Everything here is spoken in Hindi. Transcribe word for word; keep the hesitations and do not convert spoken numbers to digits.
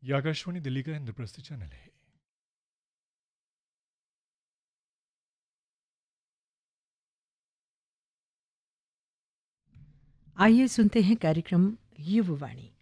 ये आकाशवाणी दिल्ली का इंद्रप्रस्थ चैनल है। आइए सुनते हैं कार्यक्रम युववाणी।